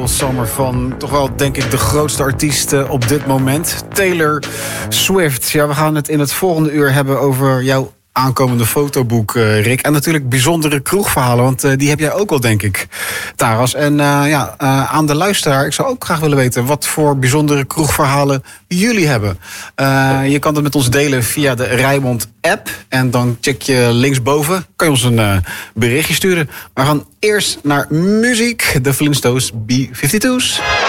Cruel Summer van toch wel, denk ik, de grootste artiest op dit moment. Taylor Swift. Ja, we gaan het in het volgende uur hebben over jouw aankomende fotoboek, Rick. En natuurlijk bijzondere kroegverhalen, want die heb jij ook wel, denk ik, Taras. En aan de luisteraar, ik zou ook graag willen weten wat voor bijzondere kroegverhalen jullie hebben. Je kan het met ons delen via de Rijnmond-app. En dan check je linksboven, kan je ons een berichtje sturen. We gaan eerst naar muziek. De Flintstones B-52's.